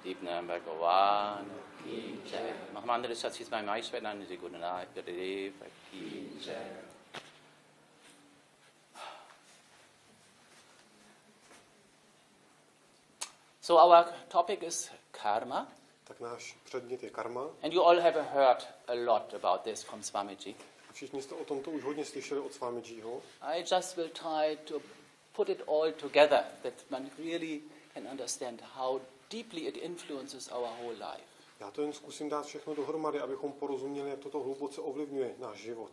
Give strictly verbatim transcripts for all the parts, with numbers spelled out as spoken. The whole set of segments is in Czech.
Deepnam Bhagavan Ki Jai. Mahamandra Satsis Mai Mai Svedana Zigurana Gurudev Ki Jai. So our topic is karma. Tak náš předmět je karma. And you all have heard a lot about this from Swamiji. Všichni jste o tomto už hodně slyšeli od Swamijiho. I just will try to put it all together, that man really can understand how deeply it influences our whole life. Já to jen zkusím dát všechno dohromady, abychom porozuměli, jak toto hluboce ovlivňuje náš život.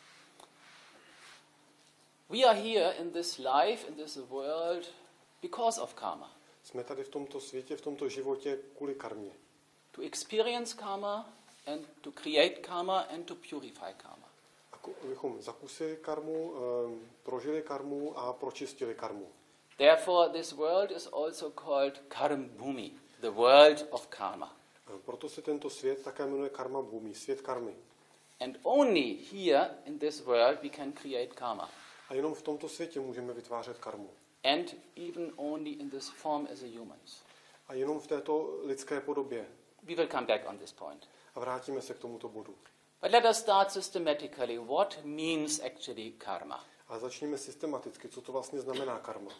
We are here in this life, in this world, because of karma. Jsme tady v tomto světě, v tomto životě kvůli karmě. To experience karma and to create karma and to purify karma. Abychom zakusili karmu, um, prožili karmu a pročistili karmu. Therefore this world is also called Karma Bhumi, the world of karma. Proto se tento svět také jmenuje Karma Bhumi, svět karmy. And only here in this world we can create karma. A jenom v tomto světě můžeme vytvářet karmu. And even only in this form as a humans. A jenom v této lidské podobě. We will come back on this point. A vrátíme se k tomuto bodu. But let us start systematically. What means actually karma? A začněme systematicky, co to vlastně znamená karma.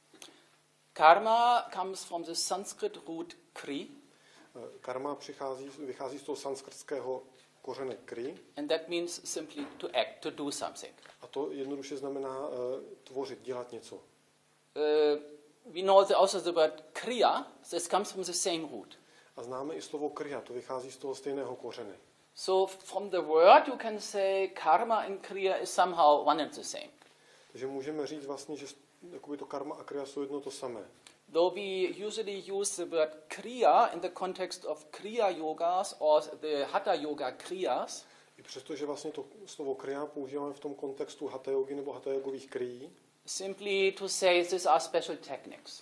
Karma comes from the Sanskrit root kri. Karma přichází, vychází z toho sanskritského kořene kri. And that means simply to act, to do something. A to jednoduše znamená uh, tvořit, dělat něco. Uh, we know the, also the word kriya. This comes from the same root. A známe i slovo kriya, to vychází z toho stejného kořene. So from the word you can say karma and kriya is somehow one and the same. Takže můžeme říct vlastně, že jakoby to karma a kriya jsou jedno to samé. Though we usually use the word kriya in the context of kriya yogas or the hatha yoga kriyas. I přesto, že vlastně to slovo kriya používáme v tom kontextu hatha yogy nebo hatha yogových krií. Simply to say these are special techniques.